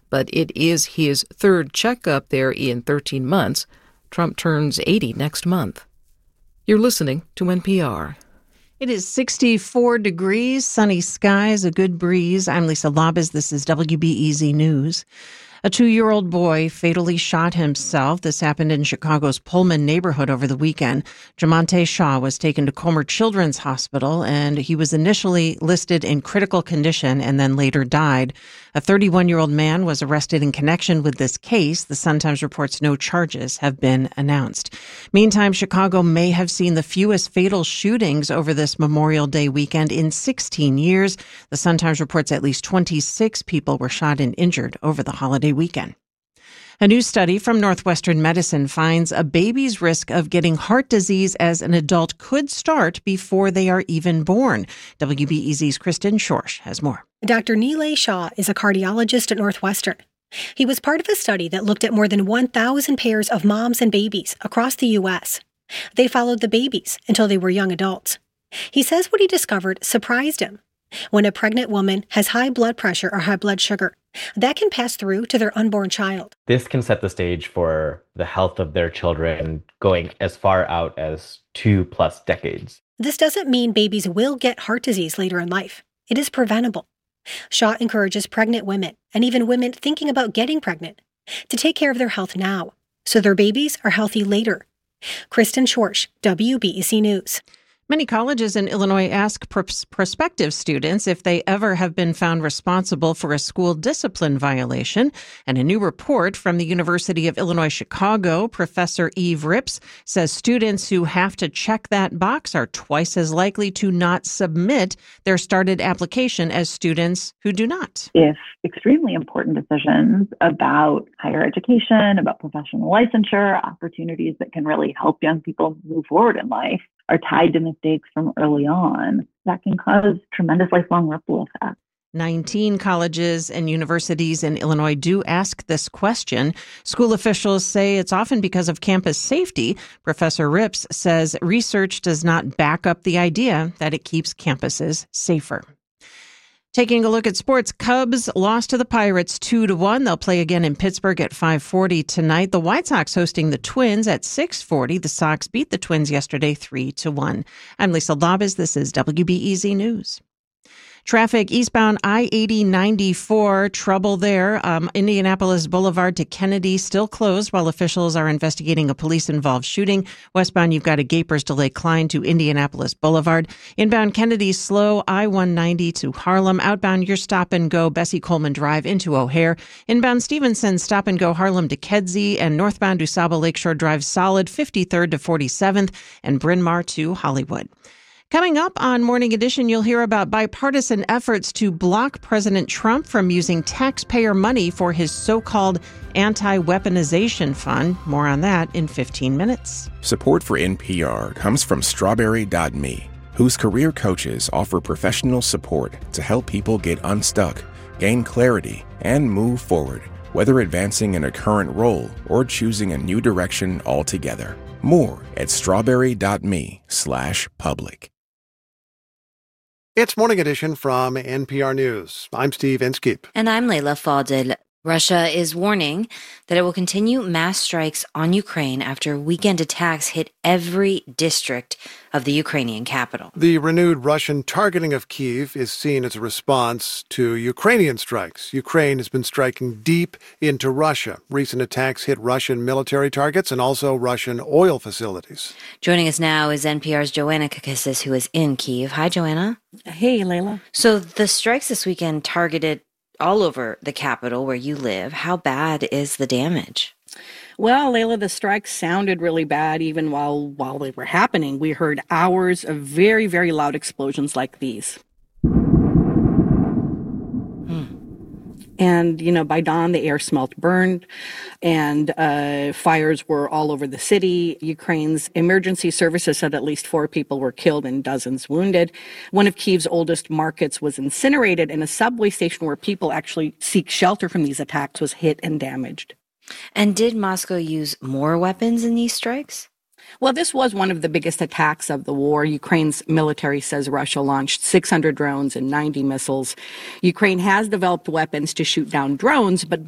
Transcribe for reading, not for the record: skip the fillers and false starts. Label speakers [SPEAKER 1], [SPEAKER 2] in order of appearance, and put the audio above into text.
[SPEAKER 1] but it is his third checkup there in 13 months. Trump turns 80 next month. You're listening to NPR.
[SPEAKER 2] It is 64 degrees, sunny skies, a good breeze. I'm Lisa Labuz. This is WBEZ News. A 2-year-old boy fatally shot himself. This happened in Chicago's Pullman neighborhood over the weekend. Jamonte Shaw was taken to Comer Children's Hospital, and he was initially listed in critical condition and then later died. A 31-year-old man was arrested in connection with this case. The Sun-Times reports no charges have been announced. Meantime, Chicago may have seen the fewest fatal shootings over this Memorial Day weekend in 16 years. The Sun-Times reports at least 26 people were shot and injured over the holiday weekend. A new study from Northwestern Medicine finds a baby's risk of getting heart disease as an adult could start before they are even born. WBEZ's Kristen Schorsch has more.
[SPEAKER 3] Dr. Nilay Shah is a cardiologist at Northwestern. He was part of a study that looked at more than 1,000 pairs of moms and babies across the U.S. They followed the babies until they were young adults. He says what he discovered surprised him. When a pregnant woman has high blood pressure or high blood sugar, that can pass through to their unborn child.
[SPEAKER 4] This can set the stage for the health of their children going as far out as 2+ decades.
[SPEAKER 3] This doesn't mean babies will get heart disease later in life. It is preventable. Shaw encourages pregnant women, and even women thinking about getting pregnant, to take care of their health now, so their babies are healthy later. Kristen Schorsch, WBEZ News.
[SPEAKER 2] Many colleges in Illinois ask prospective students if they ever have been found responsible for a school discipline violation. And a new report from the University of Illinois Chicago, Professor Eve Rips, says students who have to check that box are twice as likely to not submit their started application as students who do not.
[SPEAKER 5] If extremely important decisions about higher education, about professional licensure, opportunities that can really help young people move forward in life, are tied to mistakes from early on, that can cause tremendous lifelong ripple effects.
[SPEAKER 2] 19 colleges and universities in Illinois do ask this question. School officials say it's often because of campus safety. Professor Rips says research does not back up the idea that it keeps campuses safer. Taking a look at sports, Cubs lost to the Pirates 2-1. They'll play again in Pittsburgh at 5:40 tonight. The White Sox hosting the Twins at 6:40. The Sox beat the Twins yesterday 3-1. I'm Lisa Labuz. This is WBEZ News. Traffic eastbound I-80-94, trouble there. Indianapolis Boulevard to Kennedy still closed while officials are investigating a police-involved shooting. Westbound, you've got a Gapers delay Klein to Indianapolis Boulevard. Inbound Kennedy slow, I-190 to Harlem. Outbound, your stop and go Bessie Coleman Drive into O'Hare. Inbound Stevenson stop and go Harlem to Kedzie, and northbound DuSable Lakeshore Drive solid 53rd to 47th and Bryn Mawr to Hollywood. Coming up on Morning Edition, you'll hear about bipartisan efforts to block President Trump from using taxpayer money for his so-called anti-weaponization fund. More on that in 15 minutes.
[SPEAKER 6] Support for NPR comes from Strawberry.me, whose career coaches offer professional support to help people get unstuck, gain clarity, and move forward, whether advancing in a current role or choosing a new direction altogether. More at strawberry.me/public.
[SPEAKER 7] It's Morning Edition from NPR News. I'm Steve Inskeep.
[SPEAKER 8] And I'm Leila Fadel. Russia is warning that it will continue mass strikes on Ukraine after weekend attacks hit every district of the Ukrainian capital.
[SPEAKER 7] The renewed Russian targeting of Kyiv is seen as a response to Ukrainian strikes. Ukraine has been striking deep into Russia. Recent attacks hit Russian military targets and also Russian oil facilities.
[SPEAKER 8] Joining us now is NPR's Joanna Kakissis, who is in Kyiv. Hi, Joanna.
[SPEAKER 9] Hey, Leila.
[SPEAKER 8] So the strikes this weekend targeted all over the capital where you live. How bad is the damage?
[SPEAKER 9] Well, Leila, the strikes sounded really bad even while they were happening. We heard hours of very, very loud explosions like these. And, by dawn, the air smelled burned, and fires were all over the city. Ukraine's emergency services said at least 4 people were killed and dozens wounded. One of Kyiv's oldest markets was incinerated, and a subway station where people actually seek shelter from these attacks was hit and damaged.
[SPEAKER 8] And did Moscow use more weapons in these strikes?
[SPEAKER 9] Well, this was one of the biggest attacks of the war. Ukraine's military says Russia launched 600 drones and 90 missiles. Ukraine has developed weapons to shoot down drones, but